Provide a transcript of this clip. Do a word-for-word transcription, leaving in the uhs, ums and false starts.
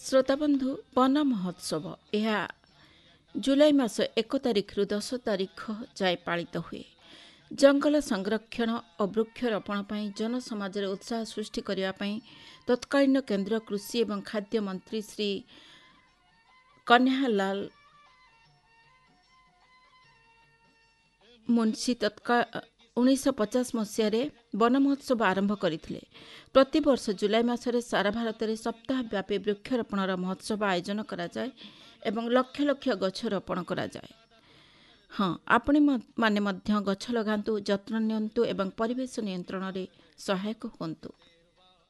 श्रोताबंधु one महोत्सव यह जुलाई मास एक तारिख रु दस तारिख जाए पालित हुए। जंगल संरक्षण और वृक्षरोपण पर जनसमाज में उत्साह सृष्टि करने तत्कालीन केंद्र कृषि एवं खाद्य मंत्री श्री कन्हैयालाल मुंशी तत्काल उन्नीस पचास मसीह वन महोत्सव आरंभ करथिले। प्रति वर्ष जुलाई मासरे सारा भारत में सप्ताहव्यापी वृक्षरोपण महोत्सव आयोजन करा जाए एवं लक्ष लक्ष गछ रोपण करा जाए। हाँ, आपण माने मध्य गछ लगांतु, जत्न नियंतु एवं परिवेश नियंत्रण रे सहायक हुंतु।